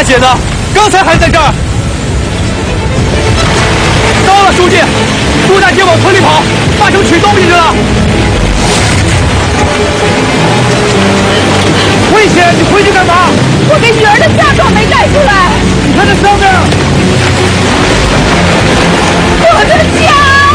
大姐呢？刚才还在这儿。糟了，书记，杜大姐往村里跑，八成取东西去了。危险！你回去干嘛？ 我给女儿的嫁妆没带出来。